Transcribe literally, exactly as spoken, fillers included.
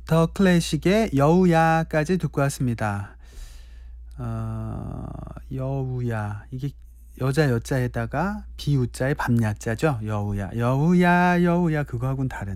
더 클래식의 여우야까지 듣고 왔습니다. 어, 여우야. 이게 여자 여자에다가 비우자의 밤야자죠. 여우야. 여우야, 여우야. 그거하고는 다른.